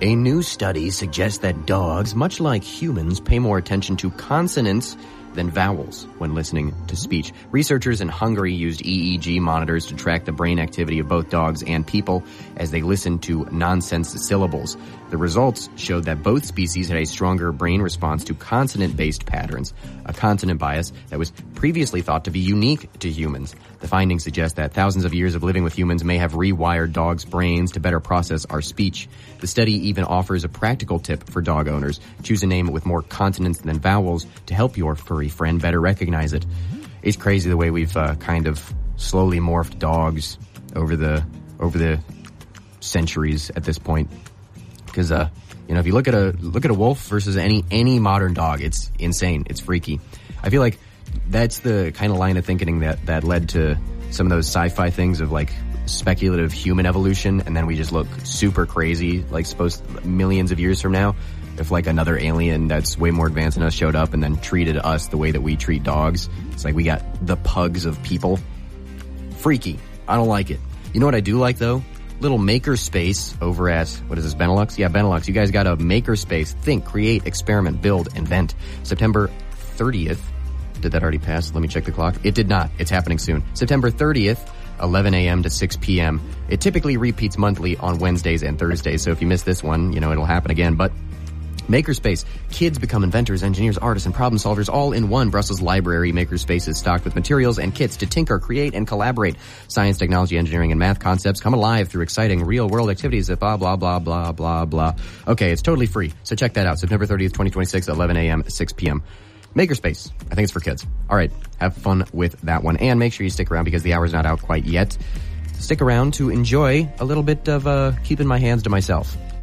A new study suggests that dogs, much like humans, pay more attention to consonants than vowels when listening to speech. Researchers in Hungary used EEG monitors to track the brain activity of both dogs and people as they listened to nonsense syllables. The results showed that both species had a stronger brain response to consonant-based patterns, a consonant bias that was previously thought to be unique to humans. The findings suggest that thousands of years of living with humans may have rewired dogs' brains to better process our speech. The study even offers a practical tip for dog owners. Choose a name with more consonants than vowels to help your furry friend better recognize it. It's crazy the way we've kind of slowly morphed dogs over the centuries at this point. Because if you look at a wolf versus any modern dog, it's insane. It's freaky. I feel like that's the kind of line of thinking that led to some of those sci-fi things of like speculative human evolution, and then we just look super crazy, like supposed millions of years from now, if like another alien that's way more advanced than us showed up and then treated us the way that we treat dogs. It's like we got the pugs of people. Freaky. I don't like it. You know what I do like though? Little makerspace over at, what is this, Benelux? Yeah, Benelux. You guys got a makerspace. Think, create, experiment, build, invent. September 30th. Did that already pass? Let me check the clock. It did not. It's happening soon. September 30th, 11 a.m. to 6 p.m. It typically repeats monthly on Wednesdays and Thursdays, so if you miss this one, it'll happen again. But Makerspace. Kids become inventors, engineers, artists, and problem solvers all in one. Brussels Library Makerspace is stocked with materials and kits to tinker, create, and collaborate. Science, technology, engineering, and math concepts come alive through exciting real-world activities that blah, blah, blah, blah, blah, blah. Okay, it's totally free, so check that out. September 30th, 2026, 11 a.m., 6 p.m. Makerspace. I think it's for kids. All right, have fun with that one. And make sure you stick around because the hour's not out quite yet. Stick around to enjoy a little bit of keeping my hands to myself.